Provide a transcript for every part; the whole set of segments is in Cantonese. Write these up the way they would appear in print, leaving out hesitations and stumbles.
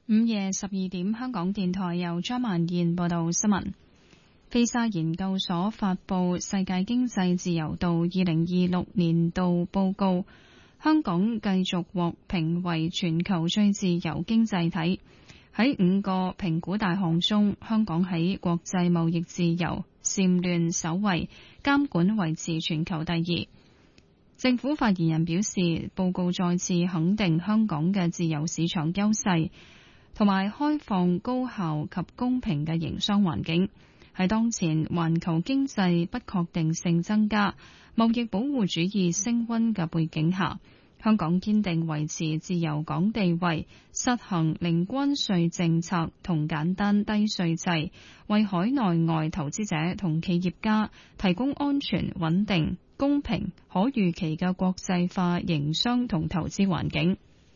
午夜12點，香港電台由張曼燕報道新聞。菲沙研究所發布世界經濟自由度2026年度報告，香港繼續獲評為全球最自由經濟體。喺5個評估大項中，香港喺國際貿易自由蟬聯首位，監管維持全球第2。政府發言人表示，報告再次肯定香港嘅自由市場優勢，同埋開放、高效及公平嘅營商環境。喺當前環球經濟不確定性增加、貿易保護主義升溫嘅背景下，香港堅定維持自由港地位，實行零關稅政策同簡單低稅制，為海內外投資者同企業家提供安全、穩定、公平、可預期嘅國際化營商同投資環境。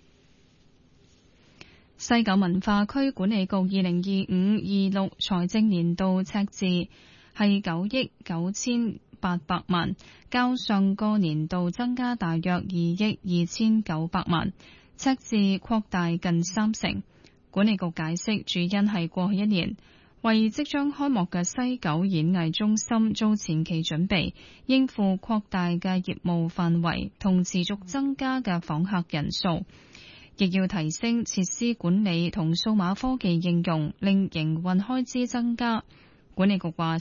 西九文化區管理局2025-26財政年度赤字係9億9800萬，較上個年度增加大約2億2900萬，赤字擴大近30%。管理局解釋，主因係過去1年為即將開幕嘅西九演藝中心做前期準備，應付擴大嘅業務範圍同持續增加嘅訪客人數，亦要提升設施管理同數碼科技應用，令營運開支增加。管理局話，